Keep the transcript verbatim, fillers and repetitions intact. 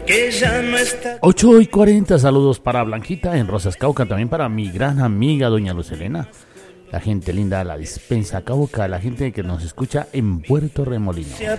que ya no está. ocho y cuarenta, saludos para Blanquita en Rosas Cauca, también para mi gran amiga doña Lucelena, la gente linda de la Despensa Cauca, la gente que nos escucha en Puerto Remolino.